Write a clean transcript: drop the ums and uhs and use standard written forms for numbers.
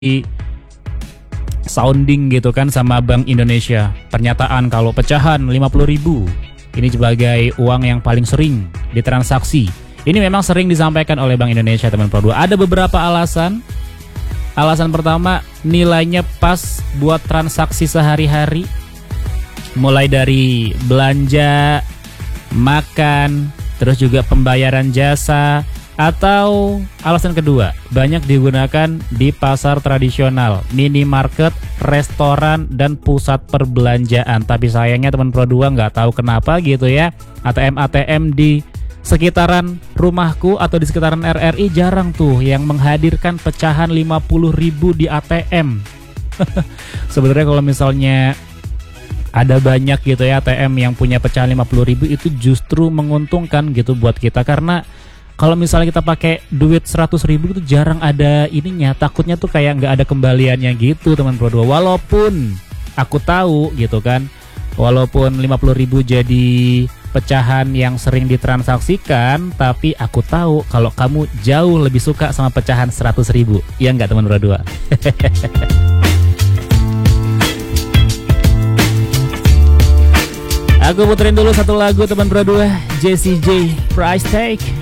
sounding gitu kan sama Bank Indonesia. Pernyataan kalau pecahan 50.000 ini sebagai uang yang paling sering ditransaksi. Ini memang sering disampaikan oleh Bank Indonesia, teman Pro 2. Ada beberapa alasan. Alasan pertama, nilainya pas buat transaksi sehari-hari. Mulai dari belanja, makan, terus juga pembayaran jasa. Atau alasan kedua, banyak digunakan di pasar tradisional, minimarket, restoran, dan pusat perbelanjaan. Tapi sayangnya teman Pro 2 nggak tahu kenapa gitu ya, ATM-ATM di sekitaran rumahku atau di sekitaran RRI jarang tuh yang menghadirkan pecahan 50.000 di ATM. Sebenarnya kalau misalnya ada banyak gitu ya ATM yang punya pecahan 50.000, itu justru menguntungkan gitu buat kita, karena kalau misalnya kita pakai duit 100.000 itu jarang ada ininya, takutnya tuh kayak nggak ada kembaliannya gitu teman Pro 2. Walaupun aku tahu gitu kan, walaupun 50.000 jadi pecahan yang sering ditransaksikan, tapi aku tahu kalau kamu jauh lebih suka sama pecahan 100.000. Iya nggak teman Pro 2? Aku puterin dulu satu lagu teman Pro 2, Jessie J, Price Tag.